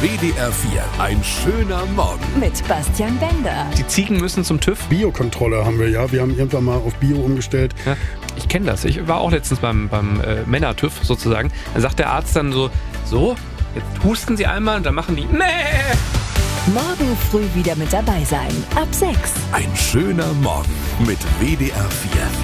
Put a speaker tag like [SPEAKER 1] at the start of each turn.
[SPEAKER 1] WDR 4, ein schöner Morgen.
[SPEAKER 2] Mit Bastian Bender.
[SPEAKER 3] Die Ziegen müssen zum TÜV.
[SPEAKER 4] Biokontrolle haben wir ja. Wir haben irgendwann mal auf Bio umgestellt.
[SPEAKER 3] Ja, ich kenne das. Ich war auch letztens beim Männer-TÜV sozusagen. Da sagt der Arzt dann so, jetzt husten Sie einmal und dann machen die
[SPEAKER 2] Morgen früh wieder mit dabei sein. Ab 6.
[SPEAKER 1] Ein schöner Morgen mit WDR 4.